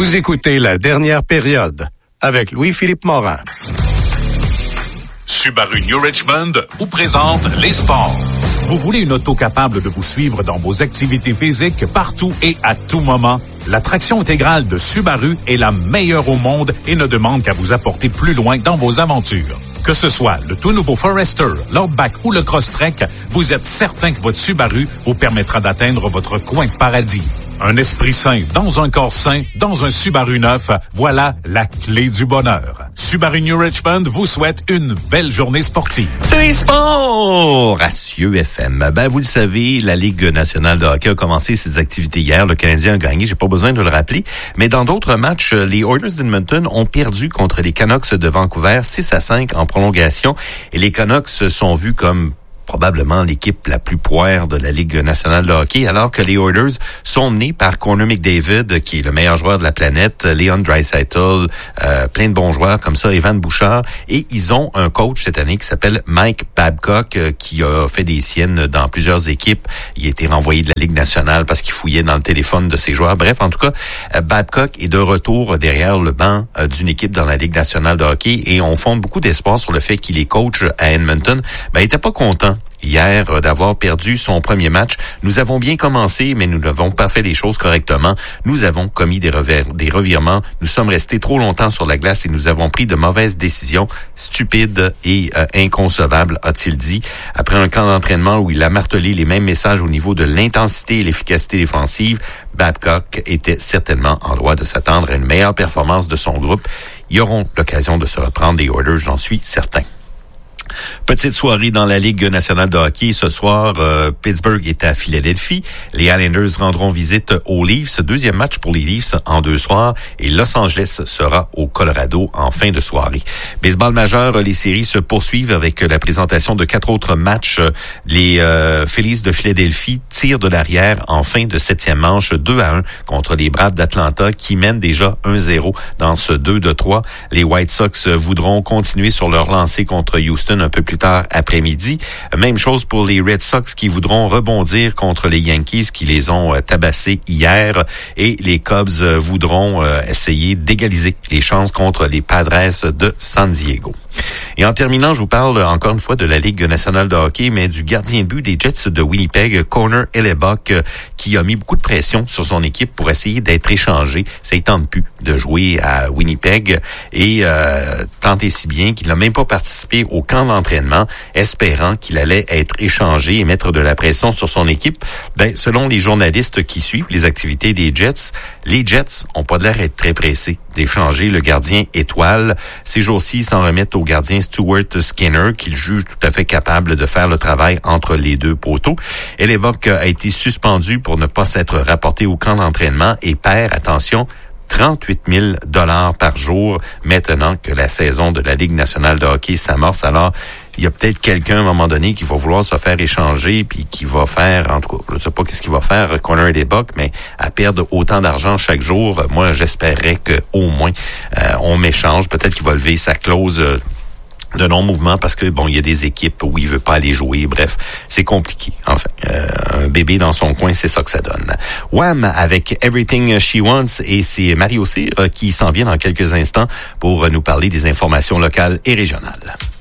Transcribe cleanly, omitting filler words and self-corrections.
Vous écoutez La Dernière Période avec Louis-Philippe Morin. Subaru New Richmond vous présente les sports. Vous voulez une auto capable de vous suivre dans vos activités physiques partout et à tout moment? La traction intégrale de Subaru est la meilleure au monde et ne demande qu'à vous apporter plus loin dans vos aventures. Que ce soit le tout nouveau Forester, l'Outback ou le Crosstrek, vous êtes certain que votre Subaru vous permettra d'atteindre votre coin de paradis. Un esprit sain dans un corps sain, dans un Subaru neuf, voilà la clé du bonheur. Subaru New Richmond vous souhaite une belle journée sportive. C'est les sports à Cieux FM. Ben, vous le savez, la Ligue nationale de hockey a commencé ses activités hier. Le Canadien a gagné, j'ai pas besoin de le rappeler. Mais dans d'autres matchs, les Oilers d'Edmonton ont perdu contre les Canucks de Vancouver 6-5 en prolongation. Et les Canucks se sont vus comme probablement l'équipe la plus poire de la Ligue nationale de hockey, alors que les Oilers sont menés par Connor McDavid, qui est le meilleur joueur de la planète, Leon Draisaitl, plein de bons joueurs comme ça, Evan Bouchard, et ils ont un coach cette année qui s'appelle Mike Babcock, qui a fait des siennes dans plusieurs équipes. Il a été renvoyé de la Ligue nationale parce qu'il fouillait dans le téléphone de ses joueurs. Bref, en tout cas, Babcock est de retour derrière le banc d'une équipe dans la Ligue nationale de hockey, et on fonde beaucoup d'espoir sur le fait qu'il est coach à Edmonton. Ben, il était pas content hier d'avoir perdu son premier match. Nous avons bien commencé, mais nous n'avons pas fait les choses correctement. Nous avons commis des revirements. Nous sommes restés trop longtemps sur la glace et nous avons pris de mauvaises décisions, stupides et inconcevables, a-t-il dit. Après un camp d'entraînement où il a martelé les mêmes messages au niveau de l'intensité et l'efficacité défensive, Babcock était certainement en droit de s'attendre à une meilleure performance de son groupe. Ils auront l'occasion de se reprendre des Oilers, j'en suis certain. Petite soirée dans la Ligue nationale de hockey. Ce soir, Pittsburgh est à Philadelphie. Les Islanders rendront visite aux Leafs. Deuxième match pour les Leafs en 2 soirs. Et Los Angeles sera au Colorado en fin de soirée. Baseball majeur, les séries se poursuivent avec la présentation de 4 autres matchs. Les Phillies de Philadelphie tirent de l'arrière en fin de 7e manche 2-1 contre les Braves d'Atlanta qui mènent déjà 1-0 dans ce 2-3. Les White Sox voudront continuer sur leur lancée contre Houston un peu plus tard après-midi. Même chose pour les Red Sox qui voudront rebondir contre les Yankees qui les ont tabassés hier, et les Cubs voudront essayer d'égaliser les chances contre les Padres de San Diego. Et en terminant, je vous parle encore une fois de la Ligue nationale de hockey, mais du gardien de but des Jets de Winnipeg, Connor Hellebuyck, qui a mis beaucoup de pression sur son équipe pour essayer d'être échangé. Ça ne tente plus de jouer à Winnipeg, et tant et si bien qu'il n'a même pas participé au camp d'entraînement, espérant qu'il allait être échangé et mettre de la pression sur son équipe. Ben, selon les journalistes qui suivent les activités des Jets, les Jets ont pas l'air d'être très pressés d'échanger le gardien étoile. Ces jours-ci, ils s'en remettent au gardien Stuart Skinner, qu'ils jugent tout à fait capable de faire le travail entre les deux poteaux. Hellebuyck a été suspendu pour ne pas s'être rapporté au camp d'entraînement et perd, attention, 38 000 $ par jour maintenant que la saison de la Ligue nationale de hockey s'amorce. Alors, il y a peut-être quelqu'un à un moment donné qui va vouloir se faire échanger, puis qui va faire, en tout cas, je ne sais pas qu'est-ce qu'il va faire, Connor Hellebuyck, mais à perdre autant d'argent chaque jour, moi, j'espérais qu'au moins, on m'échange. Peut-être qu'il va lever sa clause de non-mouvement parce que, bon, il y a des équipes où il veut pas aller jouer. Bref, c'est compliqué. Enfin, un bébé dans son coin, c'est ça que ça donne. Wham! Avec Everything She Wants, et c'est Mario Cyr qui s'en vient dans quelques instants pour nous parler des informations locales et régionales.